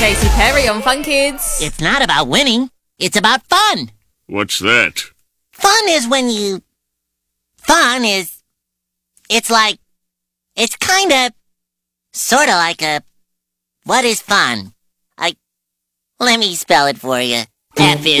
Katy Perry on Fun Kids. It's not about winning. It's about fun. What's that? Fun is when you... Fun is... It's like... It's kinda... Sorta like a... What is fun? Let me spell it for you. F is